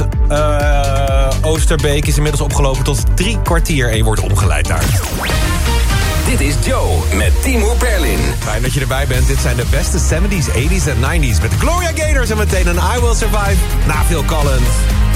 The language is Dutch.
Oosterbeek is inmiddels opgelopen tot 3 kwartier en je wordt omgeleid daar. Dit is Joe met Timo Perlin. Fijn dat je erbij bent. Dit zijn de beste 70s, 80s en 90s met de Gloria Gaynor en meteen een I Will Survive na Phil Collins.